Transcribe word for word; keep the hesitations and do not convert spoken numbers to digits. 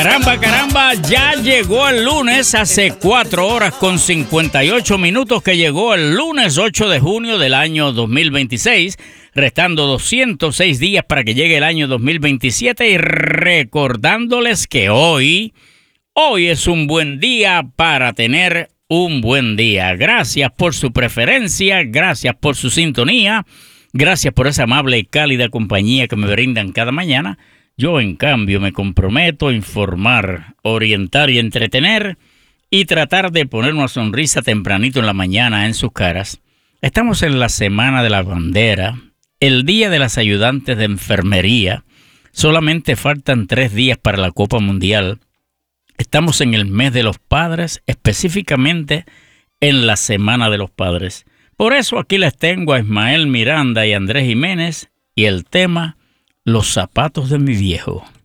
Caramba, caramba, ya llegó el lunes, hace cuatro horas con cincuenta y ocho minutos que llegó el lunes ocho de junio del año dos mil veintiséis, restando doscientos seis días para que llegue el año dos mil veintisiete y recordándoles que hoy, hoy es un buen día para tener un buen día. Gracias por su preferencia, gracias por su sintonía, gracias por esa amable y cálida compañía que me brindan cada mañana. Yo, en cambio, me comprometo a informar, orientar y entretener y tratar de poner una sonrisa tempranito en la mañana en sus caras. Estamos en la Semana de la Bandera, el Día de las Ayudantes de Enfermería. Solamente faltan tres días para la Copa Mundial. Estamos en el mes de los padres, específicamente en la Semana de los Padres. Por eso aquí les tengo a Ismael Miranda y Andrés Jiménez y el tema Los zapatos de mi viejo.